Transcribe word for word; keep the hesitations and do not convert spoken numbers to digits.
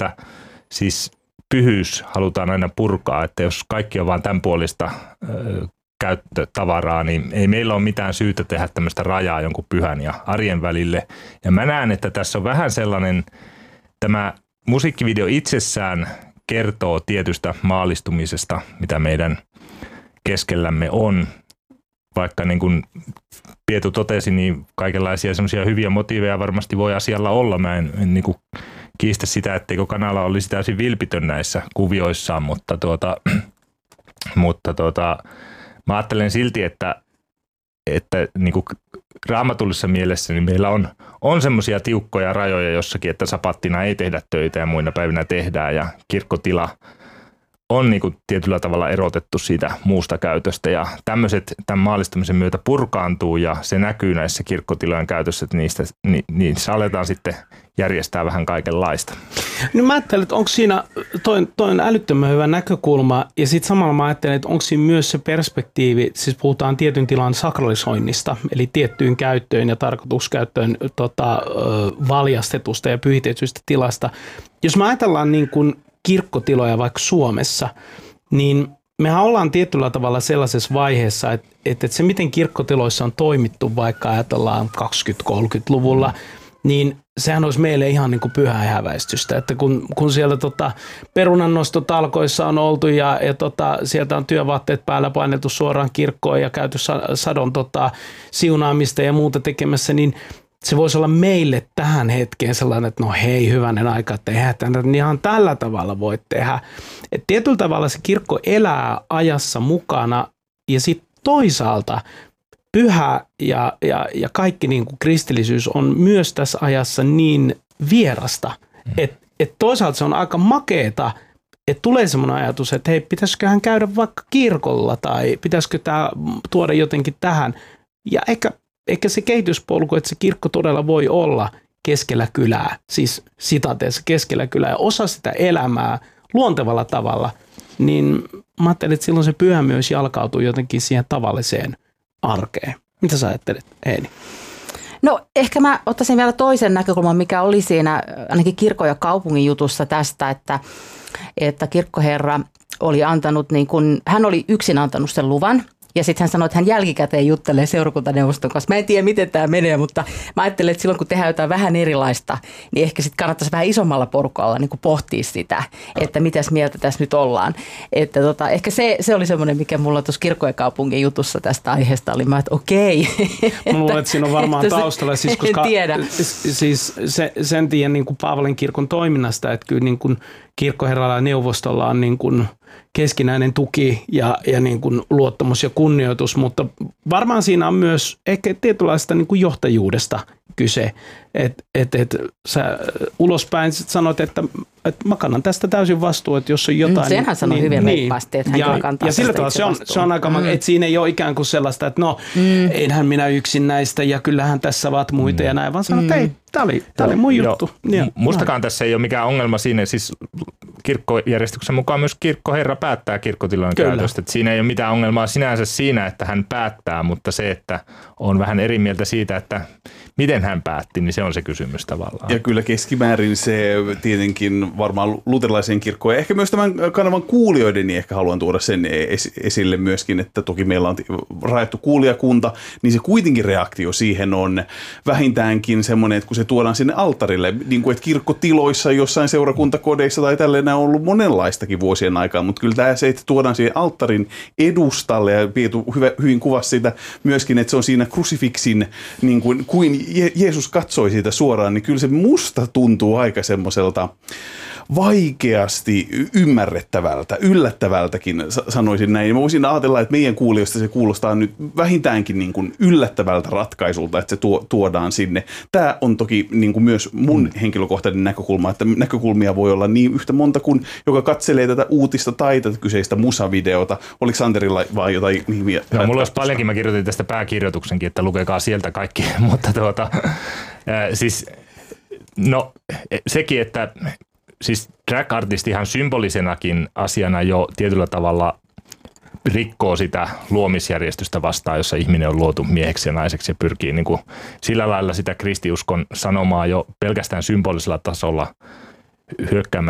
myötä siis pyhyys halutaan aina purkaa, että jos kaikki on vaan tämän puolista ö, käyttötavaraa, niin ei meillä ole mitään syytä tehdä tämmöistä rajaa jonkun pyhän ja arjen välille. Ja mä näen, että tässä on vähän sellainen, tämä musiikkivideo itsessään kertoo tietystä maallistumisesta, mitä meidän keskellämme on. Vaikka niin kuin Pietu totesi, niin kaikenlaisia semmoisia hyviä motiiveja varmasti voi asialla olla. Mä en, en niin kuin kiistä sitä, etteikö kanala olisi täysin vilpitön näissä kuvioissaan, mutta, tuota, mutta tuota, mä ajattelen silti, että, että niin kuin raamatullisessa mielessä niin meillä on, on semmoisia tiukkoja rajoja jossakin, että sapattina ei tehdä töitä ja muina päivinä tehdään ja kirkkotila on niin kuin tietyllä tavalla erotettu siitä muusta käytöstä ja tämmöiset tämän maallistumisen myötä purkaantuu ja se näkyy näissä kirkkotilojen käytössä, että niistä, ni, niissä aletaan sitten järjestää vähän kaikenlaista. No mä ajattelen, että onko siinä, toi, toi on älyttömän hyvä näkökulma ja sitten samalla mä ajattelen, että onko siinä myös se perspektiivi, siis puhutaan tietyn tilan sakralisoinnista, eli tiettyyn käyttöön ja tarkoituskäyttöön tota, valjastetusta ja pyhitetystä tilasta. Jos mä ajatellaan niin kuin kirkkotiloja vaikka Suomessa, niin mehän ollaan tietyllä tavalla sellaisessa vaiheessa, että, että se miten kirkkotiloissa on toimittu, vaikka ajatellaan kaksikymmentä-kolmekymmentäluvulla, niin sehän olisi meille ihan niin kuin pyhää häväistystä, että kun, kun siellä tota perunannostotalkoissa on oltu ja, ja tota, sieltä on työvaatteet päällä paineltu suoraan kirkkoon ja käyty sadon tota, siunaamista ja muuta tekemässä, niin se voisi olla meille tähän hetkeen sellainen, että no hei, hyvänen aika, että eihän tämän ihan tällä tavalla voi tehdä. Et tietyllä tavalla se kirkko elää ajassa mukana ja sitten toisaalta pyhä ja, ja, ja kaikki niin kuin kristillisyys on myös tässä ajassa niin vierasta, että et toisaalta se on aika makeeta, että tulee semmoinen ajatus, että hei, pitäisiköhän käydä vaikka kirkolla tai pitäisikö tämä tuoda jotenkin tähän. Ja ehkä Eikä se kehityspolku, että se kirkko todella voi olla keskellä kylää, siis sitateessa keskellä kylää ja osa sitä elämää luontevalla tavalla, niin mä ajattelin, että silloin se pyhä myös jalkautuu jotenkin siihen tavalliseen arkeen. Mitä sä ajattelet, Eeni? No ehkä mä ottaisin vielä toisen näkökulman, mikä oli siinä ainakin kirkon ja kaupungin jutussa tästä, että, että kirkkoherra oli antanut, niin kun, hän oli yksin antanut sen luvan. Ja sitten hän sanoi, että hän jälkikäteen juttelee seurakuntaneuvoston kanssa. Mä en tiedä, miten tämä menee, mutta mä ajattelen, että silloin kun tehdään jotain vähän erilaista, niin ehkä sitten kannattaisi vähän isommalla porukalla niin kuin pohtia sitä, että mitäs mieltä tässä nyt ollaan. Että tota, ehkä se, se oli semmoinen, mikä mulla tuossa kirkon ja kaupungin jutussa tästä aiheesta oli. Mä että okei. Mä luulen, että siinä on varmaan taustalla. Siis, koska, en tiedä. Siis se, sen tiedän niin kuin Paavalin kirkon toiminnasta, että kyllä niin kuin kirkkoherralla ja neuvostolla on niin kuin keskinäinen tuki ja, ja niin kuin luottamus ja kunnioitus, mutta varmaan siinä on myös ehkä tietynlaista niin kuin johtajuudesta kyse, että et, et, sä ulospäin sanot, että et mä kannan tästä täysin vastuun, että jos on jotain. Senhän niin, sanoi niin, hyvin niin, reippaasti, että hän ja, kantaa ja sillä tavalla se on, se on aika, mm. että siinä ei ole ikään kuin sellaista, että no, mm. einhän minä yksin näistä ja kyllähän tässä ovat muita mm. ja näin, vaan sanoo, että ei, tämä oli, tää oli mun juttu. Ja, mustakaan no. Tässä ei ole mikään ongelma siinä, siis kirkkojärjestyksen mukaan myös kirkkoherra päättää kirkkotilojen käytöstä. Että siinä ei ole mitään ongelmaa sinänsä siinä, että hän päättää, mutta se, että on vähän eri mieltä siitä, että miten hän päätti, niin se on se kysymys tavallaan. Ja kyllä keskimäärin se tietenkin varmaan luterilaisen kirkkoon ja ehkä myös tämän kanavan kuulijoiden, niin ehkä haluan tuoda sen esille myöskin, että toki meillä on rajattu kuulijakunta, niin se kuitenkin reaktio siihen on vähintäänkin semmoinen, että kun se tuodaan sinne alttarille, niin kuin että kirkkotiloissa jossain seurakuntakodeissa tai tälleen on ollut monenlaistakin vuosien aikaa, mutta kyllä tämä se, että tuodaan siihen alttarin edustalle ja Pietu hyvin kuvasi sitä myöskin, että se on siinä krusifiksin niin kuin, kuin Je- Jeesus katsoi siitä suoraan, niin kyllä se musta tuntuu aika semmoiselta vaikeasti ymmärrettävältä, yllättävältäkin sanoisin näin. Mä voisin ajatella, että meidän kuulijoista se kuulostaa nyt vähintäänkin niin kuin yllättävältä ratkaisulta, että se tuo, tuodaan sinne. Tämä on toki niin kuin myös mun henkilökohtainen näkökulma, että näkökulmia voi olla niin yhtä monta kuin joka katselee tätä uutista tai tätä kyseistä musavideota. Oliko Santerilla vai jotain? No, mulla olisi paljonkin, mä kirjoitin tästä pääkirjoituksenkin, että lukekaa sieltä kaikki, mutta tuota, äh, siis no sekin, että siis drag-artisti ihan symbolisenakin asiana jo tietyllä tavalla rikkoo sitä luomisjärjestystä vastaan, jossa ihminen on luotu mieheksi ja naiseksi ja pyrkii niin kuin sillä lailla sitä kristiuskon sanomaa jo pelkästään symbolisella tasolla hyökkäämään